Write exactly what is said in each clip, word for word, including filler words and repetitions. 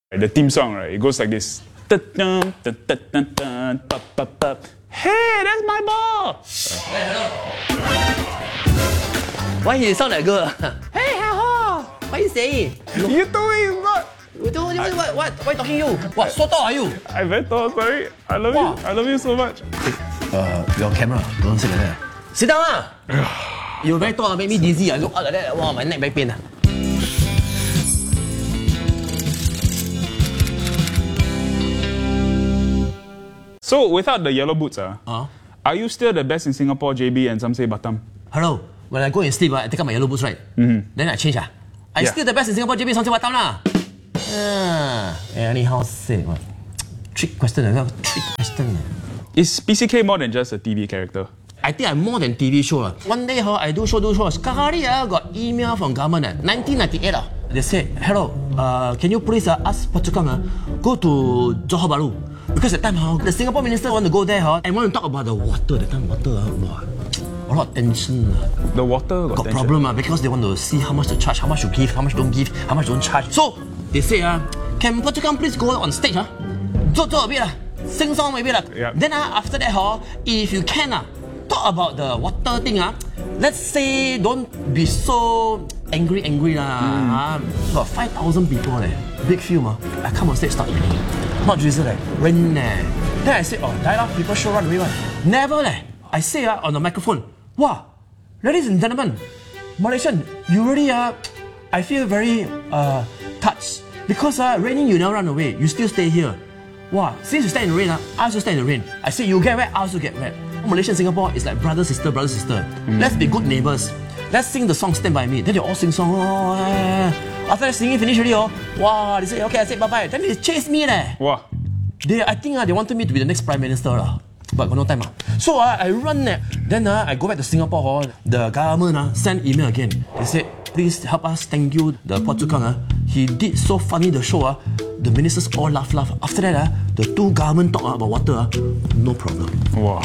The theme song, right? It goes like this. Hey, that's my ball! Why you sound like a girl? Hey, how? What are you saying? You told me it's not. What, what, what, what, why talking you? What, so tall are you? I'm very tall, sorry. I love Wow. you. I love you so much. Uh, your camera, don't sit like that. Sit down ah! You're very tall, make me dizzy. I look up like that, wow, my neck very pain. So, without the yellow boots, uh, Uh? are you still the best in Singapore, J B, and some say Batam? Hello, when I go and sleep, uh, I take out my yellow boots, right? Mm-hmm. Then I change. Uh. I Yeah. still the best in Singapore, J B, something Batam lah. Ah, anyhow say what? Trick question, uh, trick question. Is P C K more than just a T V character? I think I'm more than T V show. Uh. One day, uh, I do show, do show. Sekali, I uh, got email from government. Uh, nineteen ninety-eight, uh, they said, hello, uh, can you please uh, ask Phua Chu Kang uh, go to Johor Bahru? Because at the time, uh, the Singapore minister want to go there uh, and want to talk about the water. That time, water, uh, wow, a lot of tension. Uh. The water got, got tension. problem uh, because they want to see how much to charge, how much to give, how much don't give, how much don't charge. So they say, uh, can Phua Chu Kang please go on stage, uh, 做做 a bit, uh, sing song maybe. Uh. Yep. Then uh, after that, uh, if you can, uh, talk about the water thing. Uh, let's say don't be so angry, angry. Uh, mm. uh, got five thousand people, uh, big film. Uh, I come on stage, start raining. Not drizzle, uh, rain. Uh. Then I say, oh, die lah, people should run away. One. Never. Uh. I say uh, on the microphone, wow, ladies and gentlemen, Malaysian, you really, uh, I feel very uh, touched. Because uh, raining, you never run away. You still stay here. Wow, since you stay in the rain, uh, I also stay in the rain. I say you get wet, I also get wet. Malaysia and Singapore is like brother, sister, brother, sister. Mm. Let's be good neighbors. Let's sing the song Stand By Me. Then they all sing song. Oh, eh. After that singing finish already, oh, wow, they say, okay, I say bye-bye. Then they chase me. Leh. Wow. They, I think uh, they wanted me to be the next Prime Minister. Uh. But got no time. Uh. So uh, I run there. Then uh, I go back to Singapore. Uh, the government uh, send email again. They said, please help us, thank you, the Phua Chu Kang. Uh. He did so funny the show. Uh. The ministers all laugh, laugh. After that, uh, the two government talk uh, about water. Uh. No problem. Wow.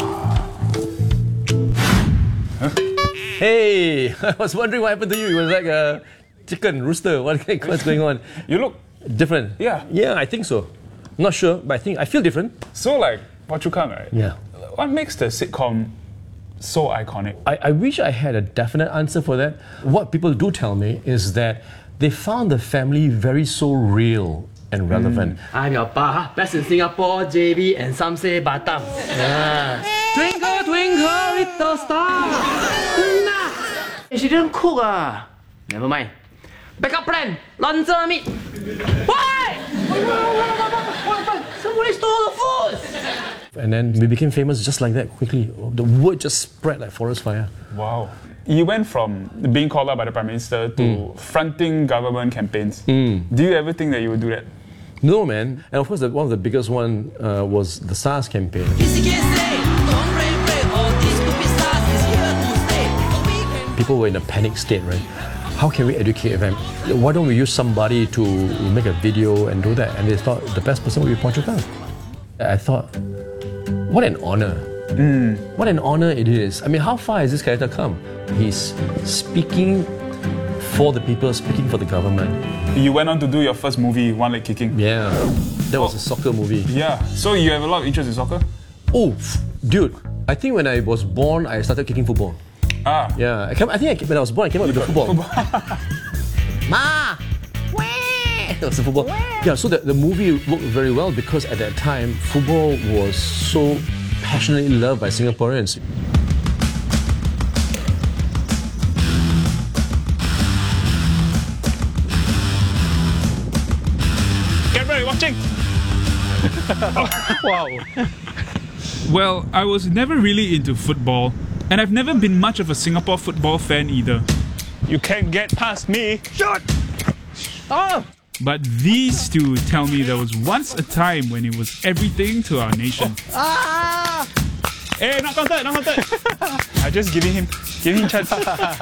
Huh? Hey, I was wondering what happened to you. It was like a chicken, rooster. What, what's going on? You look different. Yeah. Yeah, I think so. I'm not sure, but I think I feel different. So like Phua Chu Kang, right? Yeah. What makes the sitcom so iconic? I, I wish I had a definite answer for that. What people do tell me is that they found the family very so real and relevant. Mm. I'm your pa, best in Singapore, J B, and some say Batam. Yeah. Twinkle, twinkle, little star. Nah. She didn't cook ah. Never mind. Backup plan, luncheon meat. Why? Somebody stole the food. And then we became famous just like that quickly. The word just spread like forest fire. Wow. You went from being called out by the Prime Minister to mm. fronting government campaigns. Mm. Do you ever think that you would do that? No, man. And of course, the, one of the biggest one uh, was the SARS campaign. People were in a panic state, right? How can we educate them? Why don't we use somebody to make a video and do that? And they thought the best person would be Phua Chu Kang. I thought, what an honor. Mm. What an honor it is. I mean, how far has this character come? He's speaking for the people, speaking for the government. You went on to do your first movie, One Leg Kicking. Yeah, that was oh. a soccer movie. Yeah, so you have a lot of interest in soccer? Oh, dude, I think when I was born, I started kicking football. Ah. Yeah, I, came, I think I, when I was born, I came up with the football. football. Ma! That was the football. Yeah, so the, the movie worked very well because at that time, football was so passionately loved by Singaporeans. Get ready, watching! Wow. Well, I was never really into football, and I've never been much of a Singapore football fan either. You can't get past me! Shut! Oh! But these two tell me there was once a time when it was everything to our nation. Oh. Ah! Hey, not counted, not counted! I'm just giving him, giving him chance.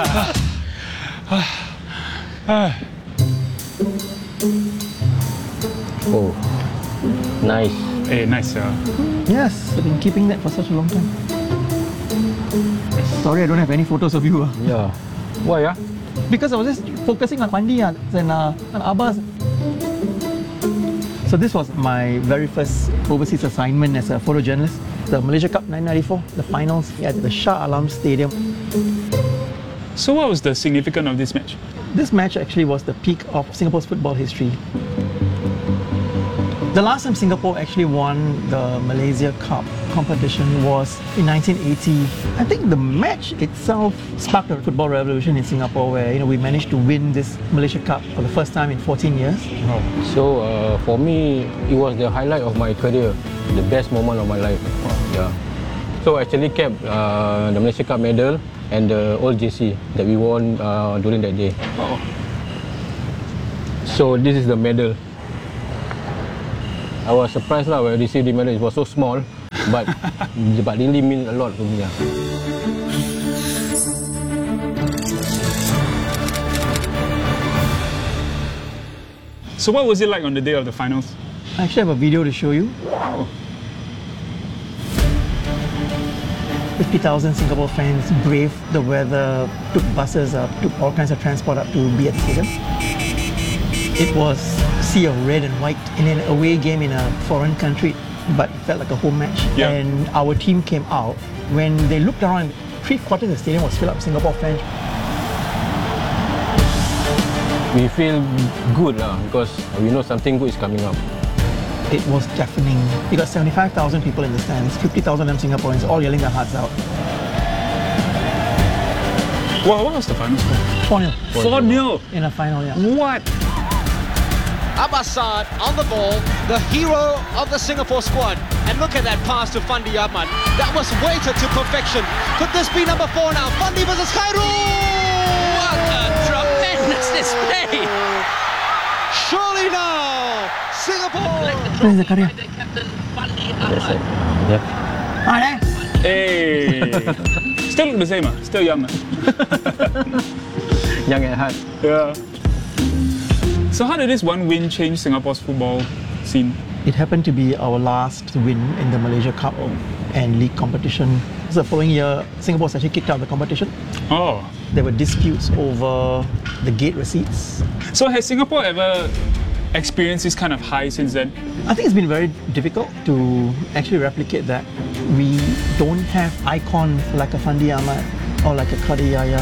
Oh, nice. Hey, nice, yeah. Yes, I've been keeping that for such a long time. Sorry, I don't have any photos of you. Uh. Yeah. Why, yeah? Because I was just focusing on Mandi uh, and uh, on Abbas. So this was my very first overseas assignment as a photojournalist. The Malaysia Cup nineteen ninety-four, the finals at the Shah Alam Stadium. So what was the significance of this match? This match actually was the peak of Singapore's football history. The last time Singapore actually won the Malaysia Cup competition was in nineteen eighty. I think the match itself sparked a football revolution in Singapore, where you know we managed to win this Malaysia Cup for the first time in fourteen years. So uh, for me, it was the highlight of my career, the best moment of my life. Yeah. So I actually kept uh, the Malaysia Cup medal and the old J C that we won uh, during that day. Oh. So this is the medal. I was surprised lah when I received the medal. It was so small, but but really mean a lot to me. Yeah. So what was it like on the day of the finals? I actually have a video to show you. Oh. fifty thousand Singapore fans braved the weather, took buses up, took all kinds of transport up to be at the stadium. It was sea of red and white in an away game in a foreign country, but it felt like a home match. Yeah. And our team came out. When they looked around, three quarters of the stadium was filled up with Singapore fans. We feel good lah because we know something good is coming up. It was deafening. We got seventy-five thousand people in the stands, fifty thousand of them Singaporeans, all yelling their hearts out. Well, what was the final score? four nil four nil in a final, yeah. What? Abbasad on the ball, the hero of the Singapore squad. And look at that pass to Fandi Ahmad. That was weighted to perfection. Could this be number four now? Fandi versus Khairul! What a tremendous display! Surely now, Singapore! Where's the career? That's it. Yeah. Ah, there. Hey! Still look the same, ah? Still young. ah? Young at heart. Yeah. So how did this one win change Singapore's football scene? It happened to be our last win in the Malaysia Cup and league competition. So the following year, Singapore was actually kicked out of the competition. Oh. There were disputes over the gate receipts. So has Singapore ever experienced this kind of high since then? I think it's been very difficult to actually replicate that. We don't have icons like a Fandi Ahmad or like a Kadir Yahya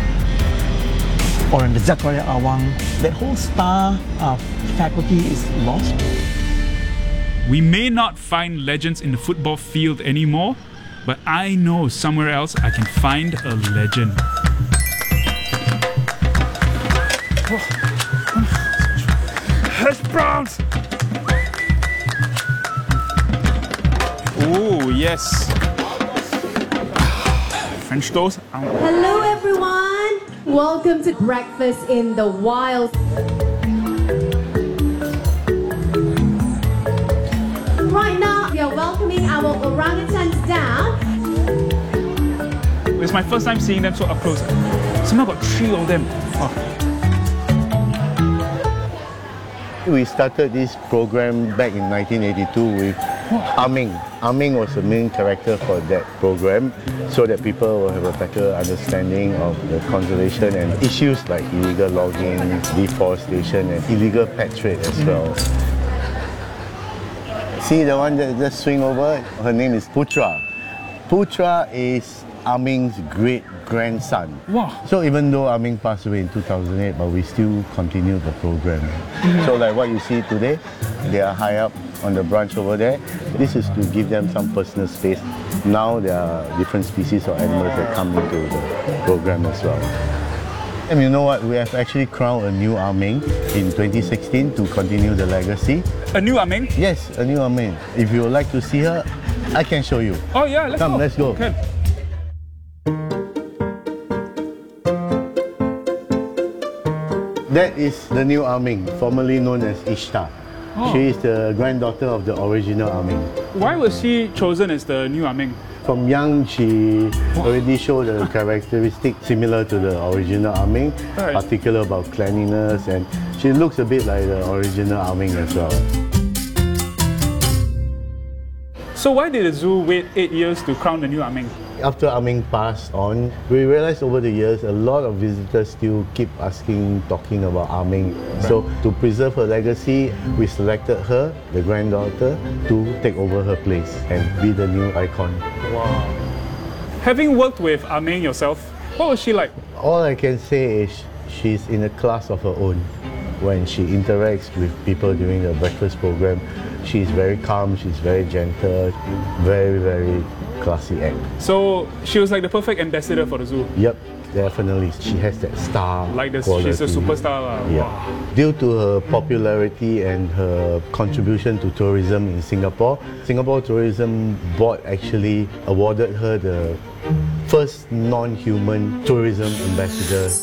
or a Zakaria Awang. That whole star uh, faculty is lost. We may not find legends in the football field anymore, but I know somewhere else I can find a legend. Hash browns! Oh, yes. French toast. Hello everyone! Welcome to Breakfast in the Wild. Right now, we are welcoming our orangutans down. It's my first time seeing them so up close. Somehow got three of them. Oh. We started this program back in nineteen eighty-two with Aming. Aming was the main character for that program so that people will have a better understanding of the conservation and issues like illegal logging, deforestation and illegal pet trade as well. See the one that just swing over? Her name is Putra. Putra is Aming's great-grandson. Wow. So even though Aming passed away in two thousand eight, but we still continue the program. Mm-hmm. So like what you see today, they are high up on the branch over there. This is to give them some personal space. Now there are different species of animals that come into the program as well. And you know what? We have actually crowned a new Aming in twenty sixteen to continue the legacy. A new Aming? Yes, a new Aming. If you would like to see her, I can show you. Oh yeah, let's Come, go. let's go. Okay. That is the new Aming, formerly known as Ishtar. Oh. She is the granddaughter of the original Aming. Why was she chosen as the new Aming? From young, she already showed a characteristic similar to the original Aming, Right. particular about cleanliness, and she looks a bit like the original Aming as well. So why did the zoo wait eight years to crown the new Aming? after Ah Meng passed on, we realized over the years a lot of visitors still keep asking, talking about Ah Meng. Right. So to preserve her legacy, we selected her, the granddaughter, to take over her place and be the new icon. Wow. Having worked with Ah Meng yourself, what was she like? All I can say is she's in a class of her own. When she interacts with people during the breakfast program, she's very calm, she's very gentle, very, very classy act. So she was like the perfect ambassador for the zoo? Yep, definitely. She has that star Like the, quality. she's a superstar. Uh, yeah. Wow. Due to her popularity and her contribution to tourism in Singapore, Singapore Tourism Board actually awarded her the first non-human tourism ambassador.